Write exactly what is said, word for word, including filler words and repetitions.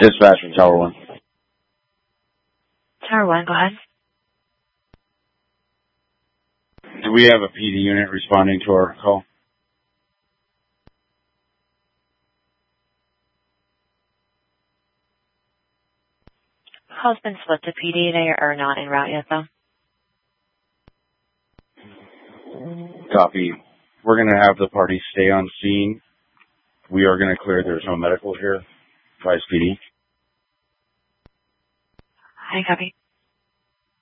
Dispatch from Tower one. Tower one, go ahead. Do we have a P D unit responding to our call? Call's been split to P D. They are not en route yet, though. Copy. We're going to have the party stay on scene. We are going to clear. There's no medical here. Vice P D. Hi, copy.